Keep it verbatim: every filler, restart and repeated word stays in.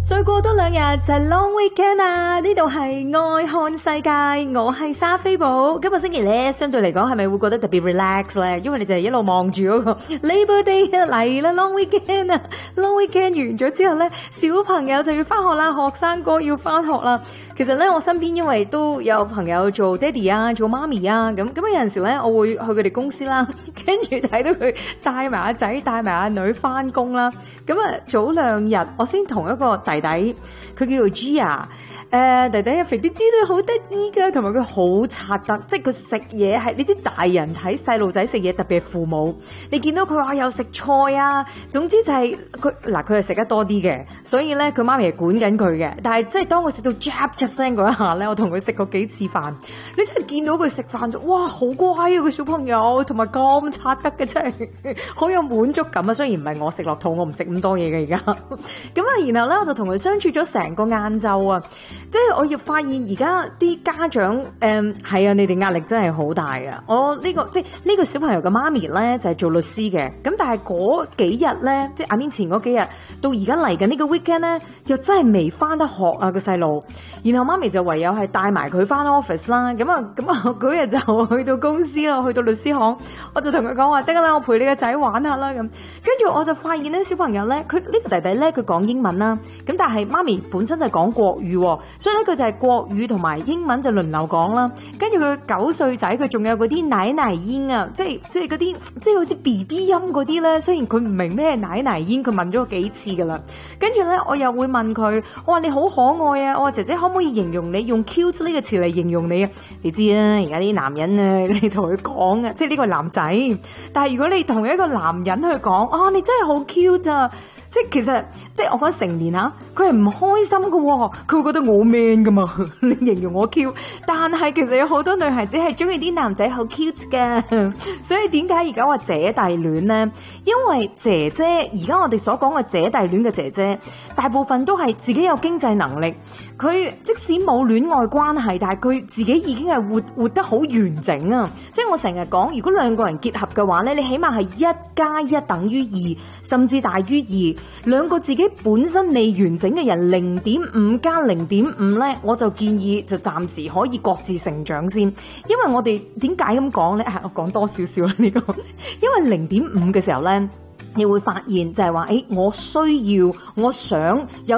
再過多兩日就係 Long Weekend 啦，呢度係愛看世界，我係莎菲寶。今個星期咧，相對嚟講係咪會覺得特別 relax 咧？因為你就係一路望住嗰個 Labor Day 嚟啦 ，Long Weekend 啊 ，Long Weekend 完咗之後咧，小朋友就要翻學啦，學生哥要翻學啦。其實咧，我身邊因為都有朋友做爹哋啊，做媽咪啊，咁咁有陣時咧，我會去佢哋公司啦，跟住睇到佢帶埋阿仔、帶埋阿女翻工啦。咁啊，早兩日我先同一個弟弟，佢叫做 Gia。誒、呃、弟弟啊，肥啲啲咧，好得意㗎，同埋佢好刷得，即係佢食嘢係，你知大人睇細路仔食嘢，特別係父母，你見到佢話有食菜啊，總之就係佢嗱，佢係食得多啲嘅，所以咧佢媽咪係管緊佢嘅，但係即係當佢食到嗒嗒聲嗰一下咧，我同佢食過幾次飯，你真係見到佢食飯就哇好乖啊個小朋友，同埋咁刷得嘅，真係好有滿足感啊！雖然唔係我食落肚，我唔食咁多嘢嘅而家，咁啊，然後咧我就同佢相處咗成個晏晝啊。即係我要發現而家啲家長誒係啊，你哋壓力真係好大啊！我呢、呢個即係呢個小朋友嘅媽咪咧就係、是、做律師嘅，咁但係嗰幾日咧，即係阿面前嗰幾日到而家嚟緊呢個 weekend 咧，又真係未翻得學啊個細路，然後媽咪就唯有係帶埋佢翻 office 啦，咁啊咁啊嗰日就去到公司啦，去到律師行，我就同佢講話得啦，我陪你個仔玩下啦咁，跟住我就發現咧小朋友咧，佢呢、呢個弟弟咧佢講英文啦，咁但係媽咪本身就係講國語喎。所以咧，佢就係國語同埋英文就輪流講啦。跟住佢九歲仔，佢仲有嗰啲奶奶音啊，即係即係嗰啲即係好似 B B 音嗰啲咧。雖然佢唔明咩奶奶音，佢問咗我幾次噶啦。跟住咧，我又會問佢，我話你好可愛啊！我話姐姐可唔可以形容你用 cute 呢個詞嚟形容你啊？你知啊，而家啲男人啊，你同佢講啊，即係呢個男仔。但係如果你同一個男人去講，啊，你真係好 cute 啊！即係其實，即係我覺得成年嚇，佢係唔開心嘅喎，佢會覺得我 man 噶嘛，你形容我 cute，但係其實有好多女孩子係中意啲男仔好 cute 嘅，所以點解而家話姐弟戀呢？因為姐姐而家我哋所講嘅姐弟戀嘅姐姐，大部分都係自己有經濟能力，佢即使冇戀愛關係，但係佢自己已經係活活得好完整啊！即係我成日講，如果兩個人結合嘅話咧，你起碼係一加一等於二，甚至大於二。兩個自己本身未完整嘅人，零點五加零點五咧，我就建議就暫時可以各自成長先。因為我哋點解咁講咧？係我講多少少啦呢個，因為零點五嘅時候咧，你會發現就係話，誒，我需要，我想有。